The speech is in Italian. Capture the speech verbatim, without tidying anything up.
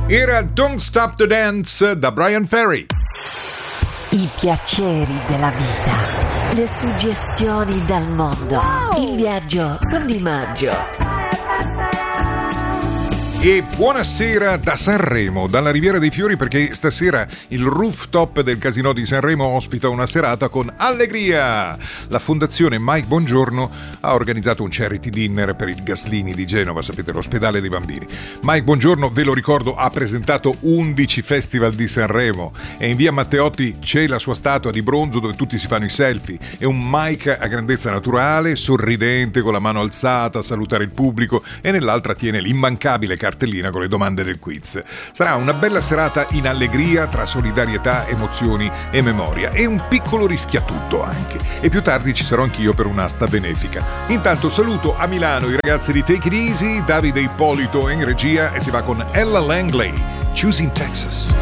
Era Don't Stop to Dance da Brian Ferry. I piaceri della vita, le suggestioni dal mondo, il viaggio con Di Maggio. E buonasera da Sanremo, dalla Riviera dei Fiori, perché stasera il rooftop del Casinò di Sanremo ospita una serata con allegria. La fondazione Mike Bongiorno ha organizzato un charity dinner per il Gaslini di Genova, sapete, l'ospedale dei bambini. Mike Bongiorno, ve lo ricordo, ha presentato undici festival di Sanremo e in via Matteotti c'è la sua statua di bronzo dove tutti si fanno i selfie. È un Mike a grandezza naturale, sorridente, con la mano alzata a salutare il pubblico, e nell'altra tiene l'immancabile cartellina con le domande del quiz. Sarà una bella serata in allegria tra solidarietà, emozioni e memoria, e un piccolo rischiatutto anche. E più tardi ci sarò anch'io per un'asta benefica. Intanto saluto a Milano i ragazzi di Take It Easy, Davide Ippolito in regia, e si va con Ella Langley, Choosing Texas.